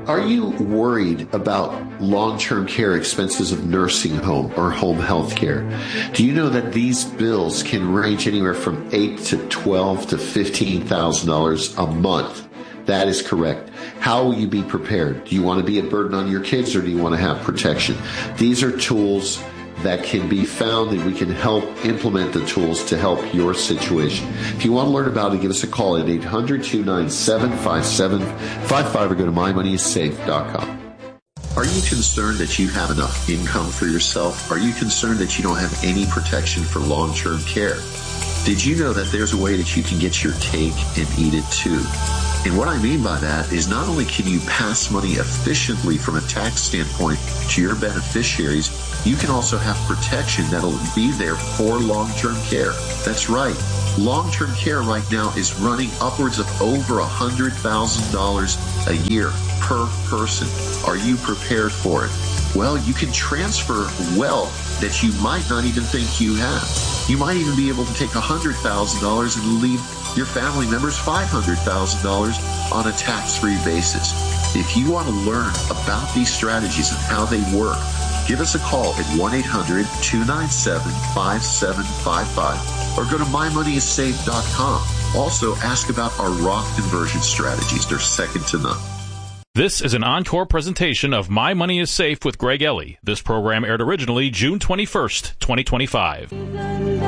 Are you worried about long-term care expenses of nursing home or home health care? Do you know that these bills can range anywhere from $8,000 to $12,000 to $15,000 a month? That is correct. How will you be prepared? Do you want to be a burden on your kids, or do you want to have protection? These are tools that can be found, and we can help implement the tools to help your situation. If you want to learn about it, give us a call at 800-297-5755 or go to mymoneyissafe.com. Are you concerned that you have enough income for yourself? Are you concerned that you don't have any protection for long-term care? Did you know that there's a way that you can get your cake and eat it too? And what I mean by that is not only can you pass money efficiently from a tax standpoint to your beneficiaries, you can also have protection that'll be there for long-term care. That's right. Long-term care right now is running upwards of over $100,000 a year per person. Are you prepared for it? Well, you can transfer wealth that you might not even think you have. You might even be able to take $100,000 and leave your family members $500,000 on a tax-free basis. If you want to learn about these strategies and how they work, give us a call at 1-800-297-5755 or go to mymoneyissafe.com. Also, ask about our Roth conversion strategies. They're second to none. This is an encore presentation of My Money is Safe with Greg Ellie. This program aired originally June 21st, 2025.